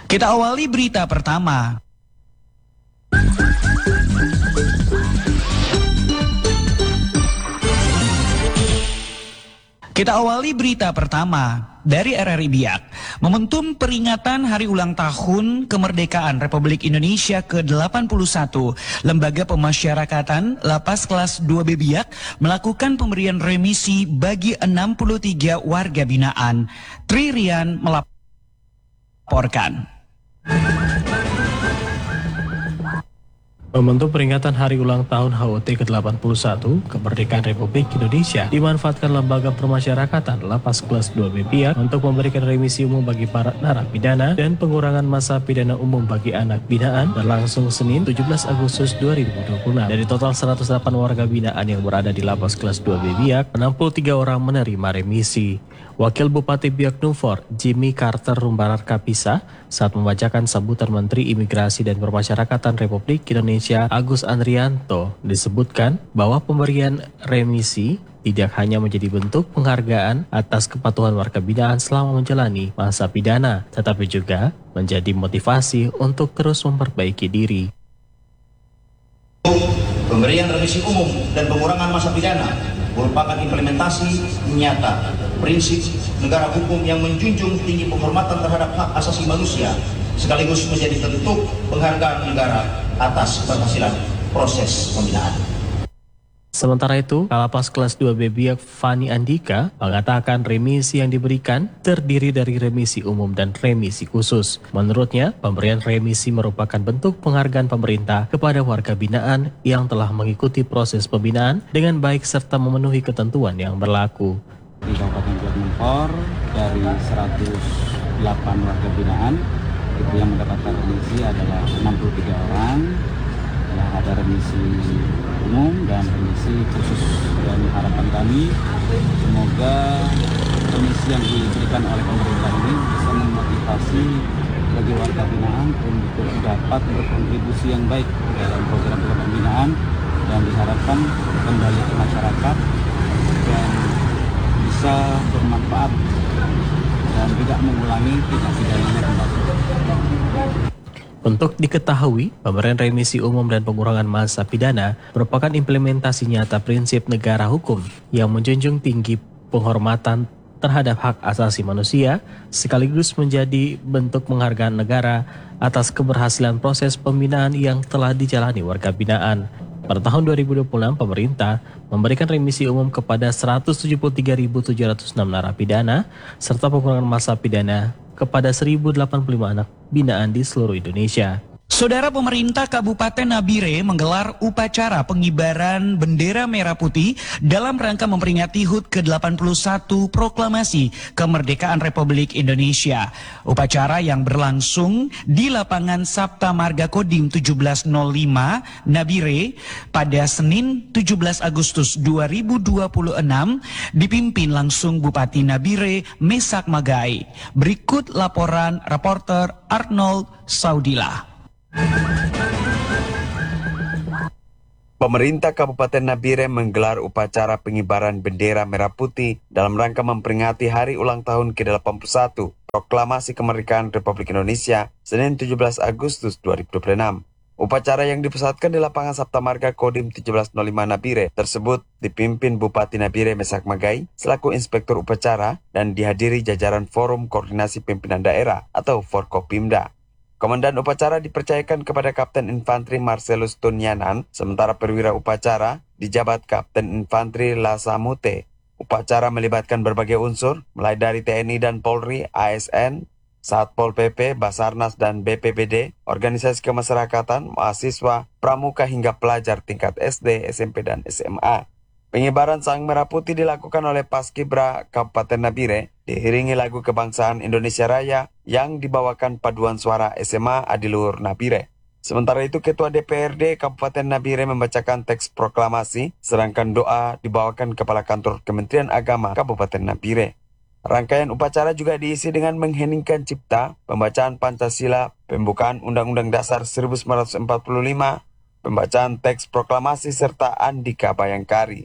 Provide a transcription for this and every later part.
Kita awali berita pertama. Dari RRI Biak. Momentum peringatan Hari Ulang Tahun Kemerdekaan Republik Indonesia ke-81, Lembaga Pemasyarakatan Lapas Kelas 2B Biak melakukan pemberian remisi bagi 63 warga binaan. Tri Rian melaporkan. Momentum peringatan Hari Ulang Tahun HUT ke-81 Kemerdekaan Republik Indonesia dimanfaatkan Lembaga Pemasyarakatan Lapas Kelas 2B Biak untuk memberikan remisi umum bagi para narapidana dan pengurangan masa pidana umum bagi anak binaan berlangsung Senin 17 Agustus 2026. Dari total 108 warga binaan yang berada di Lapas Kelas 2B Biak, 63 orang menerima remisi. Wakil Bupati Biak Numfor, Jimmy Carter Rumbarar Kapisa, saat membacakan sambutan Menteri Imigrasi dan Pemasyarakatan Republik Indonesia Agus Andrianto, disebutkan bahwa pemberian remisi tidak hanya menjadi bentuk penghargaan atas kepatuhan warga binaan selama menjalani masa pidana, tetapi juga menjadi motivasi untuk terus memperbaiki diri. Pemberian remisi umum dan pengurangan masa pidana merupakan implementasi nyata prinsip negara hukum yang menjunjung tinggi penghormatan terhadap hak asasi manusia, sekaligus menjadi bentuk penghargaan negara atas keberhasilan proses pembinaan. Sementara itu, Kalapas Kelas 2B Biak Fani Andika mengatakan remisi yang diberikan terdiri dari remisi umum dan remisi khusus. Menurutnya, pemberian remisi merupakan bentuk penghargaan pemerintah kepada warga binaan yang telah mengikuti proses pembinaan dengan baik serta memenuhi ketentuan yang berlaku. Di Kabupaten Biak Numfor dari 108 warga binaan itu yang mendapatkan remisi adalah 63 orang. Ya, ada remisi umum dan remisi khusus, dan harapan kami semoga remisi yang diberikan oleh pemerintah ini bisa memotivasi bagi warga binaan untuk dapat berkontribusi yang baik dalam program pembinaan dan diharapkan kembali ke masyarakat dan bisa bermanfaat dan tidak mengulangi tindak pidananya kembali. Untuk diketahui, pemberian remisi umum dan pengurangan masa pidana merupakan implementasi nyata prinsip negara hukum yang menjunjung tinggi penghormatan terhadap hak asasi manusia, sekaligus menjadi bentuk penghargaan negara atas keberhasilan proses pembinaan yang telah dijalani warga binaan. Pada tahun 2026, pemerintah memberikan remisi umum kepada 173.706 narapidana serta pengurangan masa pidana kepada 1.085 anak binaan di seluruh Indonesia. Saudara, pemerintah Kabupaten Nabire menggelar upacara pengibaran bendera merah putih dalam rangka memperingati HUT ke-81 Proklamasi Kemerdekaan Republik Indonesia. Upacara yang berlangsung di lapangan Sapta Marga Kodim 1705 Nabire pada Senin 17 Agustus 2026 dipimpin langsung Bupati Nabire Mesak Magai. Berikut laporan reporter Arnold Saudila. Pemerintah Kabupaten Nabire menggelar upacara pengibaran bendera merah putih dalam rangka memperingati Hari Ulang Tahun ke-81 Proklamasi Kemerdekaan Republik Indonesia Senin 17 Agustus 2026. Upacara yang dipusatkan di lapangan Sapta Marga Kodim 1705 Nabire tersebut dipimpin Bupati Nabire Mesak Magai selaku Inspektur Upacara dan dihadiri jajaran Forum Koordinasi Pimpinan Daerah atau Forkopimda. Komandan upacara dipercayakan kepada Kapten Infanteri Marcelus Tunyanan, sementara perwira upacara dijabat Kapten Infanteri Lasamute. Upacara melibatkan berbagai unsur, mulai dari TNI dan Polri, ASN, Satpol PP, Basarnas dan BPBD, organisasi kemasyarakatan, mahasiswa, pramuka hingga pelajar tingkat SD, SMP, dan SMA. Pengibaran sang merah putih dilakukan oleh Paskibra Kabupaten Nabire, diiringi lagu kebangsaan Indonesia Raya yang dibawakan paduan suara SMA Adiluhur Nabire. Sementara itu, Ketua DPRD Kabupaten Nabire membacakan teks proklamasi, sedangkan doa dibawakan Kepala Kantor Kementerian Agama Kabupaten Nabire. Rangkaian upacara juga diisi dengan mengheningkan cipta, pembacaan Pancasila, pembukaan Undang-Undang Dasar 1945, pembacaan teks proklamasi serta Andika Bayangkari.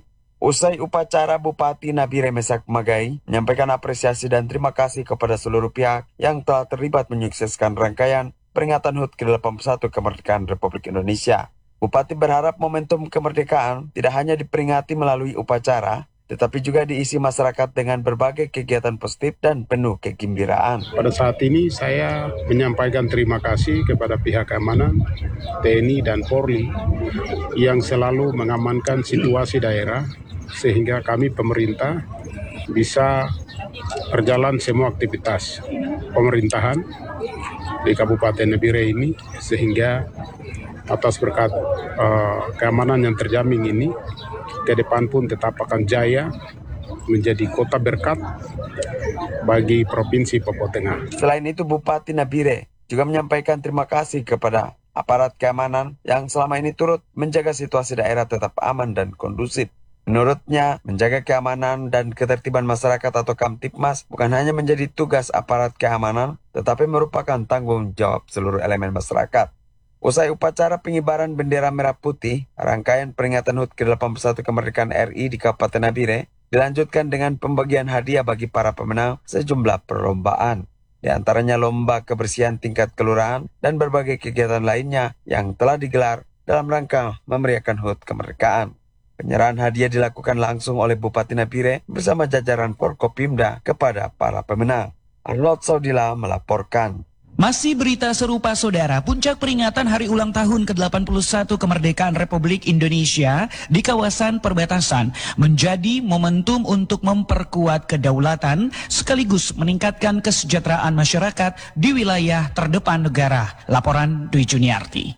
Usai upacara, Bupati Nabire Mesak Magai menyampaikan apresiasi dan terima kasih kepada seluruh pihak yang telah terlibat menyukseskan rangkaian peringatan HUT ke-81 kemerdekaan Republik Indonesia. Bupati berharap momentum kemerdekaan tidak hanya diperingati melalui upacara, tetapi juga diisi masyarakat dengan berbagai kegiatan positif dan penuh kegembiraan. Pada saat ini saya menyampaikan terima kasih kepada pihak keamanan, TNI dan Polri yang selalu mengamankan situasi daerah sehingga kami pemerintah bisa berjalan semua aktivitas pemerintahan di Kabupaten Nabire ini, sehingga atas berkat keamanan yang terjamin ini, ke depan pun tetap akan jaya menjadi kota berkat bagi Provinsi Papua Tengah. Selain itu, Bupati Nabire juga menyampaikan terima kasih kepada aparat keamanan yang selama ini turut menjaga situasi daerah tetap aman dan kondusif. Menurutnya, menjaga keamanan dan ketertiban masyarakat atau Kamtipmas bukan hanya menjadi tugas aparat keamanan, tetapi merupakan tanggung jawab seluruh elemen masyarakat. Usai upacara pengibaran bendera merah putih, rangkaian peringatan HUT ke-81 kemerdekaan RI di Kabupaten Nabire dilanjutkan dengan pembagian hadiah bagi para pemenang sejumlah perlombaan. Di antaranya lomba kebersihan tingkat kelurahan dan berbagai kegiatan lainnya yang telah digelar dalam rangka memeriahkan HUT kemerdekaan. Penyerahan hadiah dilakukan langsung oleh Bupati Nabire bersama jajaran Forkopimda kepada para pemenang. Arnold Saudila melaporkan. Masih berita serupa saudara, puncak peringatan hari ulang tahun ke-81 kemerdekaan Republik Indonesia di kawasan perbatasan menjadi momentum untuk memperkuat kedaulatan sekaligus meningkatkan kesejahteraan masyarakat di wilayah terdepan negara. Laporan Dwi Juniarti.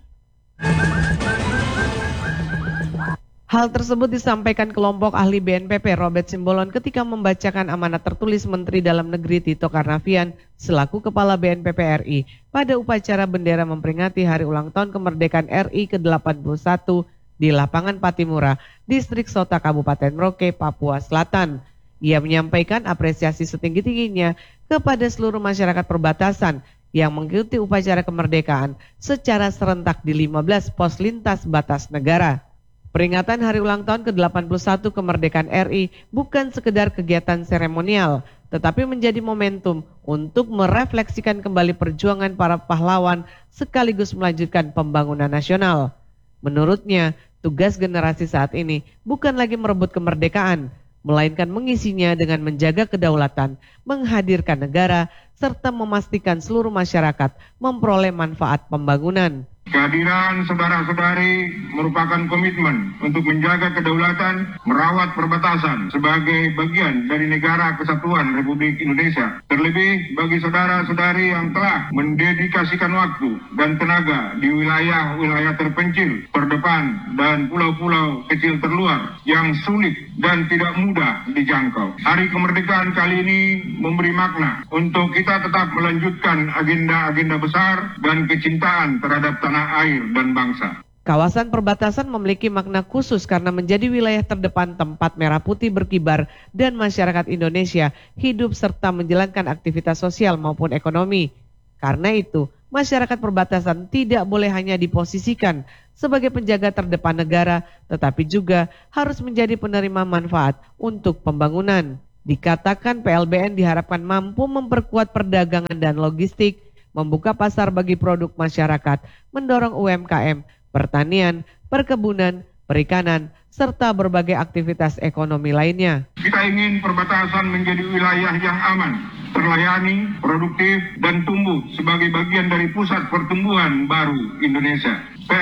Hal tersebut disampaikan kelompok ahli BNPB Robert Simbolon ketika membacakan amanat tertulis Menteri Dalam Negeri Tito Karnavian selaku Kepala BNPB RI pada upacara bendera memperingati Hari Ulang Tahun Kemerdekaan RI ke-81 di Lapangan Patimura, Distrik Sota, Kabupaten Merauke, Papua Selatan. Ia menyampaikan apresiasi setinggi-tingginya kepada seluruh masyarakat perbatasan yang mengikuti upacara kemerdekaan secara serentak di 15 pos lintas batas negara. Peringatan Hari Ulang Tahun ke-81 Kemerdekaan RI bukan sekedar kegiatan seremonial, tetapi menjadi momentum untuk merefleksikan kembali perjuangan para pahlawan sekaligus melanjutkan pembangunan nasional. Menurutnya, tugas generasi saat ini bukan lagi merebut kemerdekaan, melainkan mengisinya dengan menjaga kedaulatan, menghadirkan negara, serta memastikan seluruh masyarakat memperoleh manfaat pembangunan. Kehadiran saudara-saudari merupakan komitmen untuk menjaga kedaulatan, merawat perbatasan sebagai bagian dari negara kesatuan Republik Indonesia. Terlebih bagi saudara-saudari yang telah mendedikasikan waktu dan tenaga di wilayah-wilayah terpencil, terdepan, dan pulau-pulau kecil terluar yang sulit dan tidak mudah dijangkau. Hari kemerdekaan kali ini memberi makna untuk kita tetap melanjutkan agenda-agenda besar dan kecintaan terhadap tanah air dan bangsa. Kawasan perbatasan memiliki makna khusus karena menjadi wilayah terdepan tempat merah putih berkibar dan masyarakat Indonesia hidup serta menjalankan aktivitas sosial maupun ekonomi. Karena itu, masyarakat perbatasan tidak boleh hanya diposisikan sebagai penjaga terdepan negara, tetapi juga harus menjadi penerima manfaat untuk pembangunan. Dikatakan PLBN diharapkan mampu memperkuat perdagangan dan logistik, membuka pasar bagi produk masyarakat, mendorong UMKM, pertanian, perkebunan, perikanan, serta berbagai aktivitas ekonomi lainnya. Kita ingin perbatasan menjadi wilayah yang aman, terlayani, produktif, dan tumbuh sebagai bagian dari pusat pertumbuhan baru Indonesia.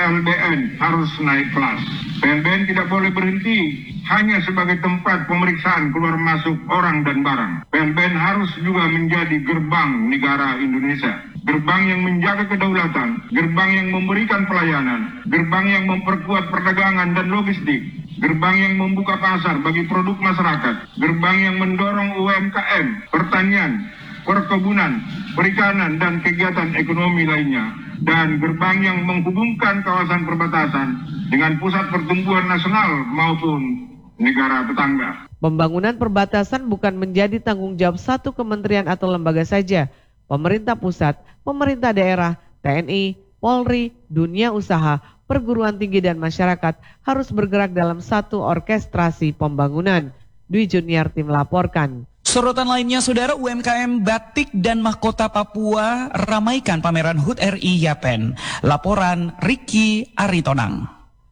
PLBN harus naik kelas. PLBN tidak boleh berhenti hanya sebagai tempat pemeriksaan keluar masuk orang dan barang. PLBN harus juga menjadi gerbang negara Indonesia. Gerbang yang menjaga kedaulatan, gerbang yang memberikan pelayanan, gerbang yang memperkuat perdagangan dan logistik, gerbang yang membuka pasar bagi produk masyarakat, gerbang yang mendorong UMKM, pertanian, perkebunan, perikanan, dan kegiatan ekonomi lainnya, dan gerbang yang menghubungkan kawasan perbatasan dengan pusat pertumbuhan nasional maupun negara tetangga. Pembangunan perbatasan bukan menjadi tanggung jawab satu kementerian atau lembaga saja. Pemerintah pusat, pemerintah daerah, TNI, Polri, dunia usaha, perguruan tinggi dan masyarakat harus bergerak dalam satu orkestrasi pembangunan. Dwi Juniarti melaporkan. Sorotan lainnya, Saudara, UMKM Batik dan Mahkota Papua ramaikan pameran HUT RI Yapen. Laporan Ricky Aritonang.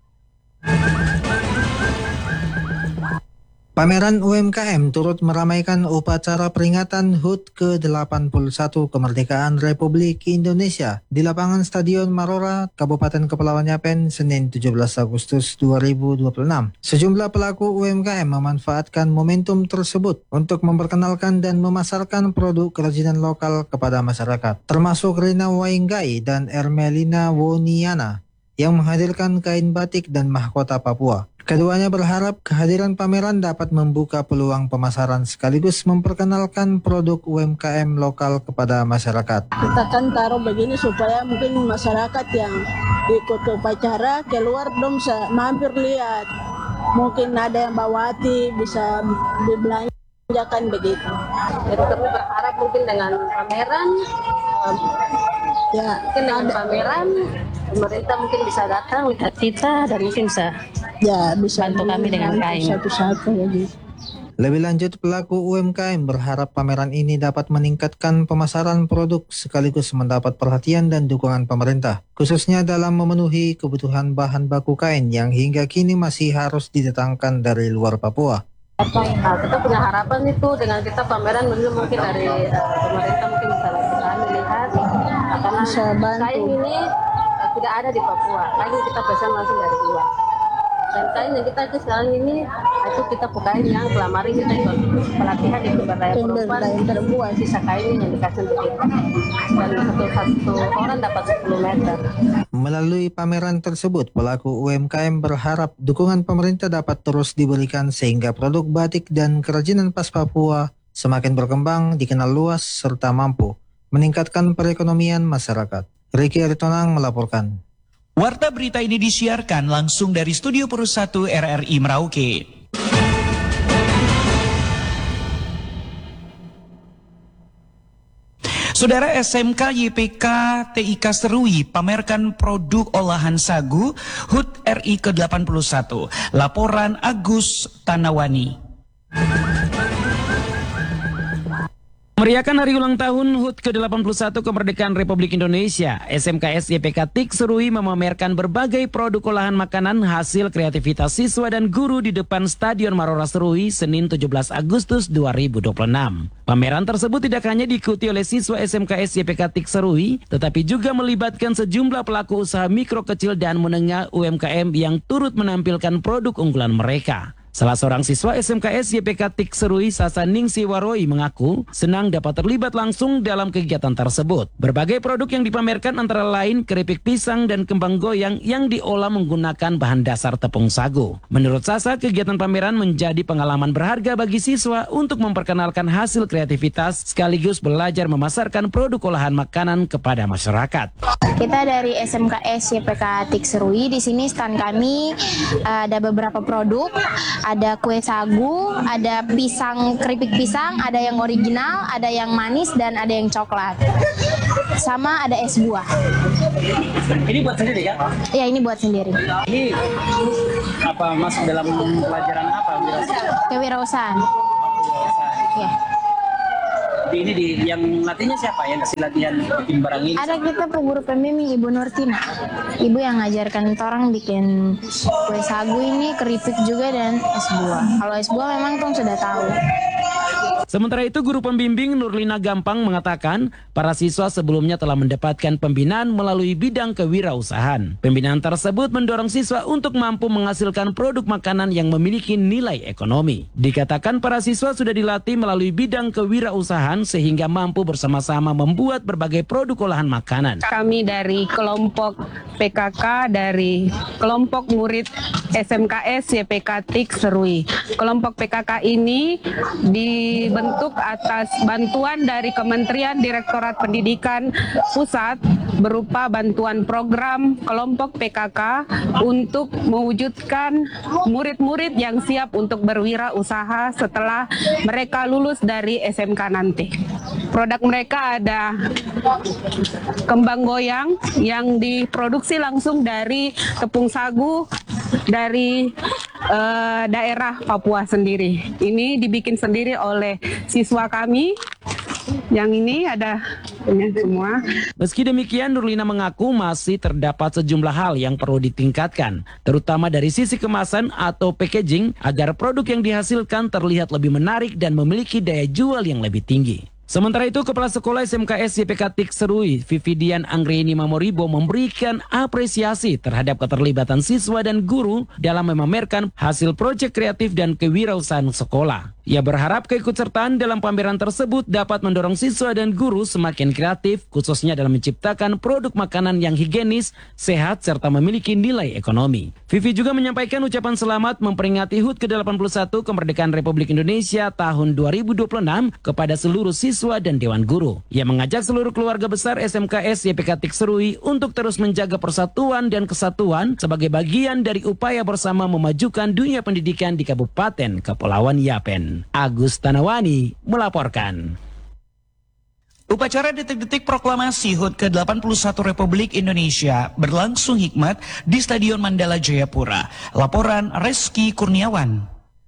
Pameran UMKM turut meramaikan upacara peringatan HUT ke-81 Kemerdekaan Republik Indonesia di lapangan Stadion Marora, Kabupaten Kepulauan Yapen, Senin 17 Agustus 2026. Sejumlah pelaku UMKM memanfaatkan momentum tersebut untuk memperkenalkan dan memasarkan produk kerajinan lokal kepada masyarakat, termasuk Rina Wainggai dan Ermelina Woniana yang menghadirkan kain batik dan mahkota Papua. Keduanya berharap kehadiran pameran dapat membuka peluang pemasaran sekaligus memperkenalkan produk UMKM lokal kepada masyarakat. Kita kan taruh begini supaya mungkin masyarakat yang ikut ke upacara keluar dong bisa mampir lihat. Mungkin ada yang bawa hati bisa dibelanjakan begitu. Jadi kami berharap mungkin dengan pameran, pameran pemerintah mungkin bisa datang lihat kita dan mungkin bisa bantu kami dengan kain. Satu-satu lagi. Lebih lanjut, pelaku UMKM berharap pameran ini dapat meningkatkan pemasaran produk sekaligus mendapat perhatian dan dukungan pemerintah, khususnya dalam memenuhi kebutuhan bahan baku kain yang hingga kini masih harus didatangkan dari luar Papua. Kita punya harapan itu dengan kita pameran mungkin dari pemerintah mungkin bisa kami lihat karena kain ini tidak ada di Papua, kain kita pesan langsung dari luar. Dan kain yang kita sekarang ini itu kita pakai yang kemarin kita ikut pelatihan di perempuan sisa kain yang dikasih untuk kita. Dan satu orang dapat 10 meter. Melalui pameran tersebut, pelaku UMKM berharap dukungan pemerintah dapat terus diberikan sehingga produk batik dan kerajinan khas Papua semakin berkembang, dikenal luas, serta mampu meningkatkan perekonomian masyarakat. Ricky Aritonang melaporkan. Warta berita ini disiarkan langsung dari Studio Purus 1 RRI Merauke. Saudara, SMK YPK TIK Serui pamerkan produk olahan sagu HUT RI ke-81. Laporan Agus Tanawani. Meriahkan hari ulang tahun HUT ke-81 Kemerdekaan Republik Indonesia, SMKS YPK TIK Serui memamerkan berbagai produk olahan makanan hasil kreativitas siswa dan guru di depan Stadion Marora Serui Senin 17 Agustus 2026. Pameran tersebut tidak hanya diikuti oleh siswa SMKS YPK TIK Serui, tetapi juga melibatkan sejumlah pelaku usaha mikro kecil dan menengah UMKM yang turut menampilkan produk unggulan mereka. Salah seorang siswa SMKS YPK TIK Serui, Sasa Ningsi Waroi, mengaku senang dapat terlibat langsung dalam kegiatan tersebut. Berbagai produk yang dipamerkan antara lain keripik pisang dan kembang goyang yang diolah menggunakan bahan dasar tepung sagu. Menurut Sasa, kegiatan pameran menjadi pengalaman berharga bagi siswa untuk memperkenalkan hasil kreativitas sekaligus belajar memasarkan produk olahan makanan kepada masyarakat. Kita dari SMKS YPK TIK Serui, di sini stand kami ada beberapa produk. Ada kue sagu, ada pisang, keripik pisang, ada yang original, ada yang manis, dan ada yang coklat. Sama ada es buah. Ini buat sendiri kan? Ya, ini buat sendiri. Ini apa masuk dalam pelajaran apa? Kewirausahaan. Ya. Ini yang latihnya siapa yang kasih latihan bikin barang ini? Ada kita guru pembimbing Ibu Nurtina. Ibu yang ngajarkan orang bikin kue sagu ini, keripik juga, dan es buah. Kalau es buah memang Tom sudah tahu. Sementara itu, guru pembimbing Nurlina Gampang mengatakan para siswa sebelumnya telah mendapatkan pembinaan melalui bidang kewirausahaan. Pembinaan tersebut mendorong siswa untuk mampu menghasilkan produk makanan yang memiliki nilai ekonomi. Dikatakan para siswa sudah dilatih melalui bidang kewirausahaan sehingga mampu bersama-sama membuat berbagai produk olahan makanan. Kami dari kelompok PKK, dari kelompok murid SMKS YPK TIK Serui. Kelompok PKK ini dibentuk atas bantuan dari Kementerian Direktorat Pendidikan Pusat berupa bantuan program kelompok PKK untuk mewujudkan murid-murid yang siap untuk berwirausaha setelah mereka lulus dari SMK nanti. Produk mereka ada kembang goyang yang diproduksi langsung dari tepung sagu dari daerah Papua sendiri. Ini dibikin sendiri oleh siswa kami. Yang ini ada ini semua. Meski demikian, Nurlina mengaku masih terdapat sejumlah hal yang perlu ditingkatkan, terutama dari sisi kemasan atau packaging agar produk yang dihasilkan terlihat lebih menarik dan memiliki daya jual yang lebih tinggi. Sementara itu, Kepala Sekolah SMKS YPK TIK Serui, Vividian Anggreni Mamoribo, memberikan apresiasi terhadap keterlibatan siswa dan guru dalam memamerkan hasil proyek kreatif dan kewirausahaan sekolah. Ia berharap keikutsertaan dalam pameran tersebut dapat mendorong siswa dan guru semakin kreatif, khususnya dalam menciptakan produk makanan yang higienis, sehat, serta memiliki nilai ekonomi. Vivi juga menyampaikan ucapan selamat memperingati HUT ke-81 Kemerdekaan Republik Indonesia tahun 2026 kepada seluruh siswa dan Dewan Guru. Ia mengajak seluruh keluarga besar SMKS YPK TIK Serui untuk terus menjaga persatuan dan kesatuan sebagai bagian dari upaya bersama memajukan dunia pendidikan di Kabupaten Kepulauan Yapen. Agus Tanawani melaporkan. Upacara detik-detik proklamasi HUT ke-81 Republik Indonesia berlangsung hikmat di Stadion Mandala Jayapura. Laporan Reski Kurniawan.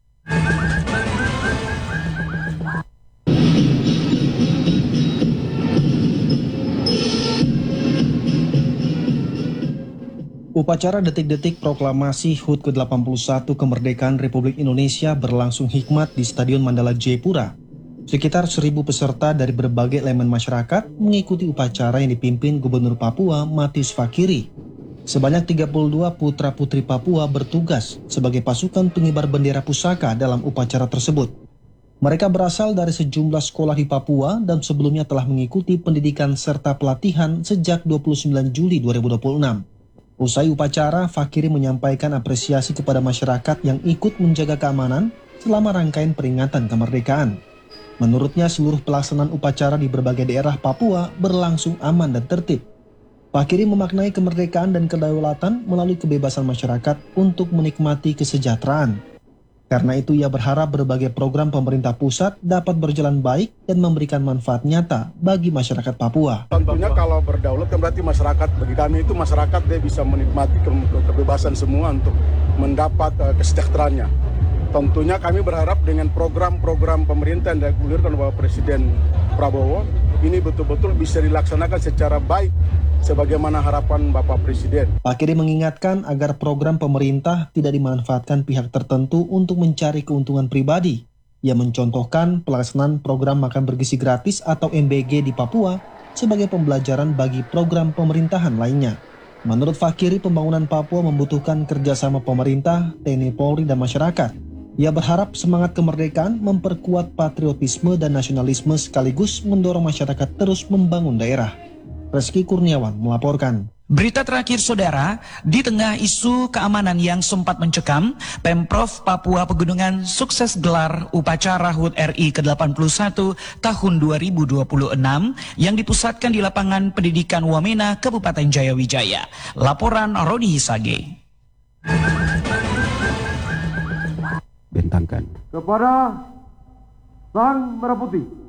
Upacara detik-detik proklamasi HUT ke-81 Kemerdekaan Republik Indonesia berlangsung hikmat di Stadion Mandala Jayapura. Sekitar 1.000 peserta dari berbagai elemen masyarakat mengikuti upacara yang dipimpin Gubernur Papua Matius Fakiri. Sebanyak 32 putra-putri Papua bertugas sebagai pasukan pengibar bendera pusaka dalam upacara tersebut. Mereka berasal dari sejumlah sekolah di Papua dan sebelumnya telah mengikuti pendidikan serta pelatihan sejak 29 Juli 2026. Usai upacara, Fakiri menyampaikan apresiasi kepada masyarakat yang ikut menjaga keamanan selama rangkaian peringatan kemerdekaan. Menurutnya, seluruh pelaksanaan upacara di berbagai daerah Papua berlangsung aman dan tertib. Fakiri memaknai kemerdekaan dan kedaulatan melalui kebebasan masyarakat untuk menikmati kesejahteraan. Karena itu, ia berharap berbagai program pemerintah pusat dapat berjalan baik dan memberikan manfaat nyata bagi masyarakat Papua. Tentunya kalau berdaulat kan berarti masyarakat, bagi kami itu masyarakat dia bisa menikmati kebebasan semua untuk mendapat kesejahteraannya. Tentunya kami berharap dengan program-program pemerintah yang digulirkan oleh Bapak Presiden Prabowo, ini betul-betul bisa dilaksanakan secara baik sebagaimana harapan Bapak Presiden. Fakiri mengingatkan agar program pemerintah tidak dimanfaatkan pihak tertentu untuk mencari keuntungan pribadi. Ia mencontohkan pelaksanaan program makan bergizi gratis atau MBG di Papua sebagai pembelajaran bagi program pemerintahan lainnya. Menurut Fakiri, pembangunan Papua membutuhkan kerjasama pemerintah, TNI Polri, dan masyarakat. Ia berharap semangat kemerdekaan memperkuat patriotisme dan nasionalisme sekaligus mendorong masyarakat terus membangun daerah. Reski Kurniawan melaporkan. Berita terakhir saudara, di tengah isu keamanan yang sempat mencekam, Pemprov Papua Pegunungan sukses gelar upacara HUT RI ke-81 tahun 2026 yang dipusatkan di lapangan pendidikan Wamena, Kabupaten Jayawijaya. Laporan Roni Hisage. Bentangkan kepada Sang Merah Putih